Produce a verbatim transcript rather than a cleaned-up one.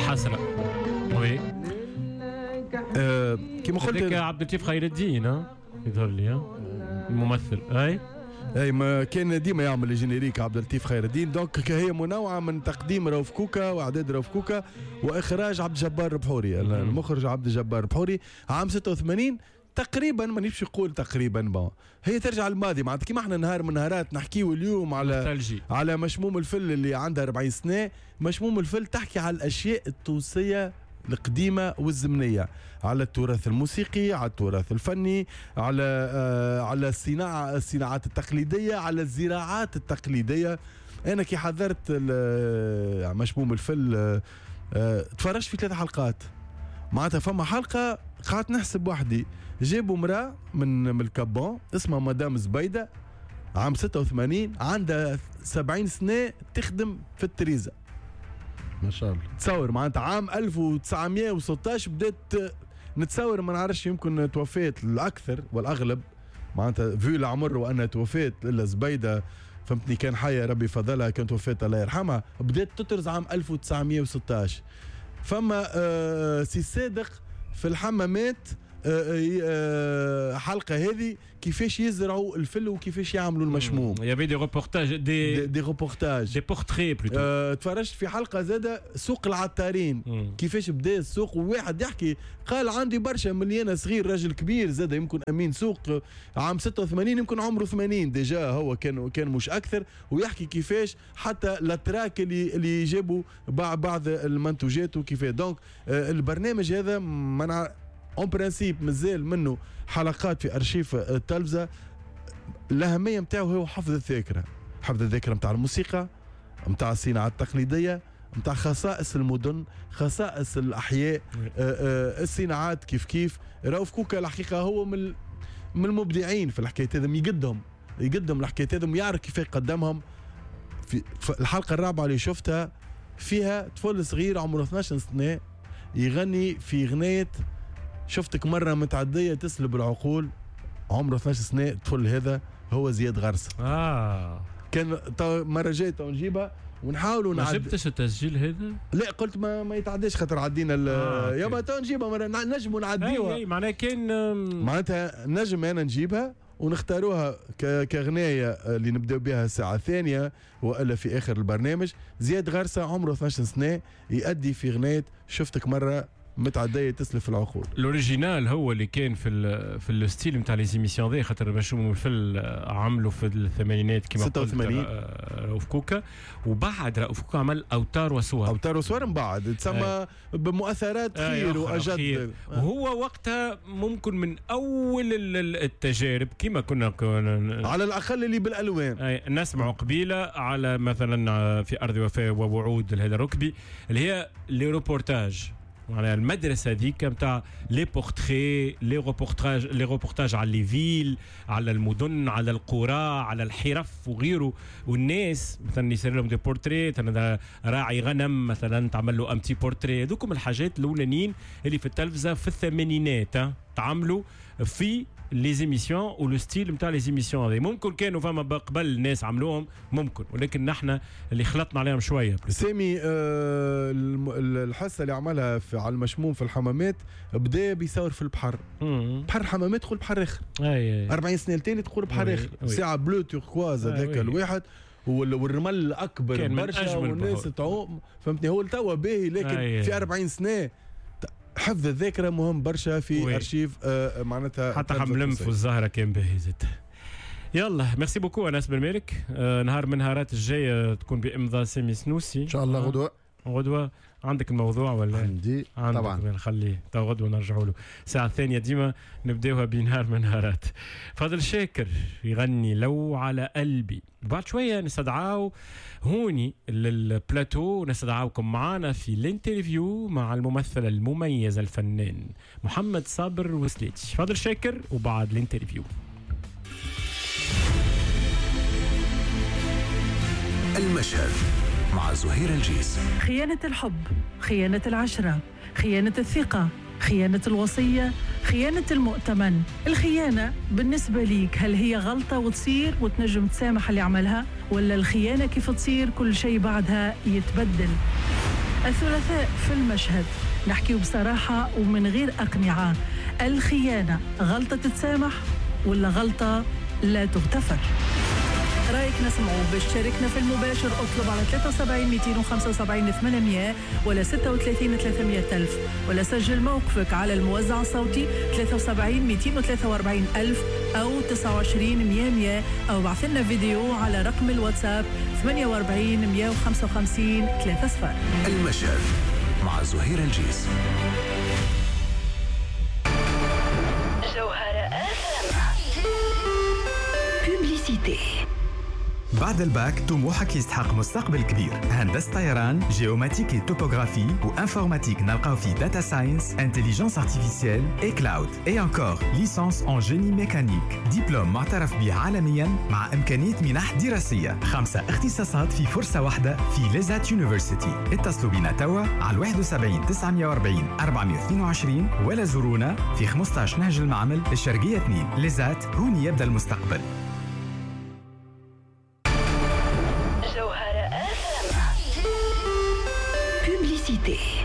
الحسرة. وي آه كما قلت عبد اللطيف خير الدين ها يظهر لي ها الممثل. اي اي ما كان ديما يعمل الجينيريك عبد اللطيف خير الدين. دونك هي منوعه من تقديم رؤوف كوكا واعداد رؤوف كوكا واخراج عبد الجبار البحوري. المخرج عبد الجبار البحوري عام ستة وثمانين تقريبا. ما نمشي نقول تقريبا بون هي ترجع للماضي معناتها كيما احنا نهار من نهارات نحكيو اليوم على نوستالجي. على مشموم الفل اللي عندها أربعين سنه. مشموم الفل تحكي على الاشياء التونسيه القديمة والزمنية، على التراث الموسيقي، على التراث الفني، على آه على الصناعة الصناعات التقليدية، على الزراعات التقليدية. أنا كي حضرت مشموم الفل آه آه تفرجت في ثلاث حلقات معناتها. فما حلقة قعدت نحسب وحدي جابوا امرأة من من الكابون اسمها مدام زبيدة عام ستة وثمانين عندها سبعين سنة تخدم في التريزة ما شاء الله. تصور معناتها عام ألف وتسعمية وستة عشر بدات نتصور ما نعرفش يمكن توفيت الأكثر والأغلب معناتها في العمر وأنها توفيت إلا زبيدة فهمتني كان حية ربي فضلها كانت توفيت الله يرحمها بدات تطرز عام ألف وتسعمية وستة عشر. فما آه سي صادق في الحمامات آه آه حلقة هذه كيفاش يزرعوا الفل وكيفاش يعملوا المشموم. يابي دي روبورتاج دي دي, دي روبورتاج دي بورتري بلوتو. آه تفرجت في حلقة زادة سوق العطارين مم. كيفاش بدا السوق وواحد يحكي قال عندي برشا مليانة صغير راجل كبير زادة يمكن أمين سوق عام ستة وثمانين يمكن عمره ثمانين ديجا هو كان كان مش أكثر ويحكي كيفاش حتى الاتراك اللي اللي جابوا بعض المنتوجات وكيفاش. دونك آه البرنامج هذا منع اون برانسيب مازال منه حلقات في ارشيف التلفزه. الاهميه نتاعو هو حفظ الذاكره، حفظ الذاكره نتاع الموسيقى نتاع الصناعه التقليديه نتاع خصائص المدن خصائص الاحياء آآ آآ الصناعات كيف كيف. رؤوف كوكا الحقيقه هو من من المبدعين في الحكايه هذم يقدهم يقدم الحكايه هذم ويعرف كيف يقدمهم. في الحلقه الرابعه اللي شفتها فيها طفل صغير عمره اثناش سنه يغني في غنايه شفتك مرة متعدية تسلب العقول عمره اثناش سنة. الطفل هذا هو زياد غرسة. آه كان مرة جاي تو نجيبها ونحاولوا نعد. ما جبتش التسجيل هذا؟ لا قلت ما ما يتعداش خاطر عدينا آه يابا تو نجيبها مرة نجموا نعديوها. أي معناها كان معناتها نجم أنا نجيبها ونختاروها كغناية اللي نبداو بها الساعة الثانية وإلا في آخر البرنامج. زياد غرسة عمره اثناش سنة يؤدي في غناية شفتك مرة متعدية تسلف العقول. الاوريجينال هو اللي كان في ال في الستيل نتاع لي زيميسيون ذي خاطر مشوم الفيلم عملوا في الثمانينات كما ستة وثمانين رؤوف كوكا وبعد رؤوف كوكا عمل اوتار وسوار. اوتار وسوار من بعد تسمى آه. بمؤثرات خير آه واجد خير. آه. وهو وقتها ممكن من اول التجارب كما كنا, كنا على الاقل اللي بالالوان آه. نسمعوا قبيله على مثلا في ارض وفاء ووعود هذا الركبي اللي هي لي روبورتاج على المدرسة ديك متاع لي بورتري لي روبورتاج لي روبورتاج على لي فيل على المدن على القرى على الحرف وغيره. والناس مثلا يصير لهم دي بورتري مثلا راعي غنم مثلا تعمل له امتي بورتري. هذوكم الحاجات الاولانيين اللي في التلفزة في الثمانينات تعملوا في لي زيميسيون ولو ستيل نتاع لي زيميسيون هذه. ممكن كانوا فما قبل الناس عملوهم ممكن ولكن نحن اللي خلطنا عليهم شويه. سامي آه الحصه اللي عملها في على المشموم في الحمامات بدا بيصور في البحر. مم. بحر حمامات تقول بحر اخر. اي أربعين سنه التالي تقول بحر اخر ساعه بلو توركواز هذاك الواحد والرمل الاكبر برشا والناس تعوم فهمتني. هو توا باهي لكن أي. في أربعين سنه حفظ الذاكرة مهم برشا في وي. أرشيف آه معناتها حتى حملم في الزهرة كان باهي زيت. يلا ميرسي بوكو أنس بن مالك. آه نهار من نهارات الجاية تكون بإمضاء سامي سنوسي إن شاء الله. غدوة غدوة عندك الموضوع ولا؟ عندي طبعا. نخليه تو غدوة نرجعوا له الساعة الثانية ديما نبداوها بنهار من نهارات. فاضل شاكر يغني لو على قلبي. بعد شوية نستدعاو هوني للبلاتو نستدعاوكم معنا في الانترفيو مع الممثل المميز الفنان محمد صابر وسليتش. فاضل شاكر وبعد الانترفيو. المشهد مع زهير الجيس. خيانة الحب، خيانة العشرة، خيانة الثقة، خيانة الوصية، خيانة المؤتمن. الخيانة بالنسبة ليك هل هي غلطة وتصير وتنجم تسامح اللي عملها، ولا الخيانة كيف تصير كل شيء بعدها يتبدل؟ الثلاثاء في المشهد نحكي بصراحة ومن غير أقنعة. الخيانة غلطة تتسامح ولا غلطة لا تغتفر؟ رايك نسمعه. باش تشاركنا في المباشر اطلب على ثلاثة وسبعين مئتين وخمسة وسبعين ثمانمئة ولا ستة وثلاثين ثلاثمئة ألف، ولا سجل موقفك على الموزع الصوتي ثلاثة وسبعين مئتين وثلاثة وأربعين ألف أو تسعة وعشرين مئة مئة، أو بعث لنا فيديو على رقم الواتساب ثمانية وأربعين مئة وخمسة وخمسين ثلاثة صفر. المشهد مع زهير الجيس. جوهرة بوبليسيتي. بعد الباك طموحك يستحق مستقبل كبير. هندسة طيران، جيوماتيك توبوغرافي وانفورماتيك نلقاو في داتا ساينس، انتليجنس ارتيفيسيال اي كلاود. اي انكور ليسانس ان جيني ميكانيك، دبلوم معترف به عالميا مع امكانيه منح دراسيه. خمسه اختصاصات في فرصه واحده في ليزات يونيفرسيتي. اتصلوا بنا توا على واحد وسبعين تسعمئة وأربعين أربعمئة واثنين وعشرين ولا زورونا في خمسطاش نهج المعمل الشرقيه اثنين. ليزات هون يبدا المستقبل. بوبليسيتي.